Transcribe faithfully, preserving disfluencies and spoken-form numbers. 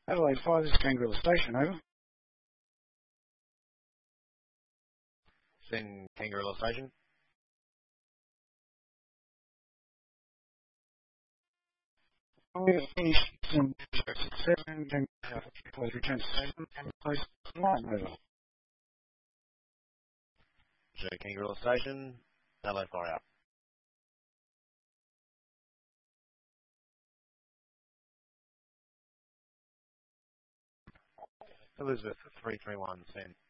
Adelaide five, this is Kangaroo Station, over. Send Kangaroo Station. We have finished some seven, then please return to station and place nine, over. J Kangaroo Station, Adelaide five out. Elizabeth three three one, send.